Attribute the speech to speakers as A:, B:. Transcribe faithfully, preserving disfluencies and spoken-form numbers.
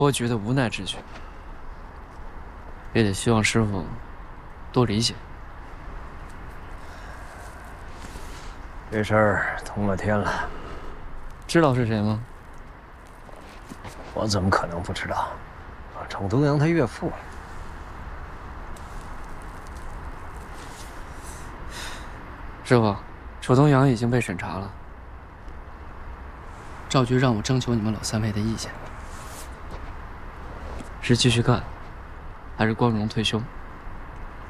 A: 伯爵的无奈之举，也得希望师傅多理解。
B: 这事儿通了天了，
A: 知道是谁吗？
B: 我怎么可能不知道？丑东阳他岳父。
A: 师傅，楚东阳已经被审查了。
C: 赵局让我征求你们老三位的意见。
A: 是继续干，还是光荣退休？